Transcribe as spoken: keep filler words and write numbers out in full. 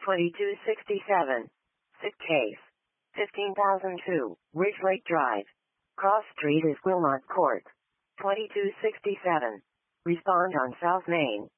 twenty-two sixty-seven. Sick case. fifteen thousand two, Ridge Lake Drive. Cross Street is Wilmot Court. twenty-two sixty-seven. Respond on South Main.